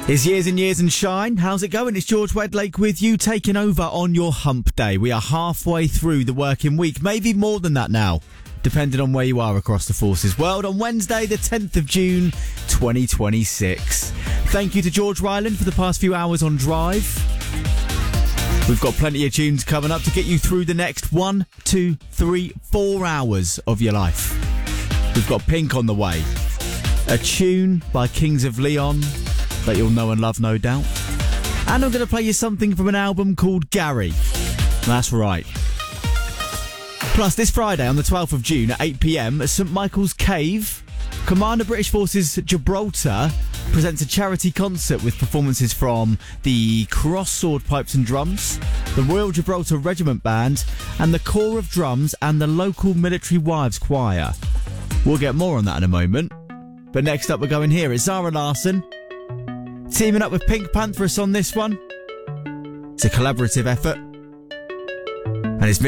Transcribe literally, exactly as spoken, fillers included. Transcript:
It's Years and Years and Shine. How's it going? It's George Wedlake with you, taking over on your hump day. We are halfway through the working week, maybe more than that now, depending on where you are across the forces world. On Wednesday, the tenth of June, twenty twenty-six. Thank you to George Ryland for the past few hours on Drive. We've got plenty of tunes coming up to get you through the next one, two, three, four hours of your life. We've got Pink on the way. A tune by Kings of Leon that you'll know and love, no doubt. And I'm going to play you something from an album called Gary. That's right. Plus, this Friday on the twelfth of June at eight p.m. at St Michael's Cave, Commander British Forces Gibraltar presents a charity concert with performances from the Cross Sword Pipes and Drums, the Royal Gibraltar Regiment Band, and the Corps of Drums and the local Military Wives Choir. We'll get more on that in a moment. But next up, we're going here. It's Zara Larsson teaming up with Pink Panthers on this one. It's a collaborative effort.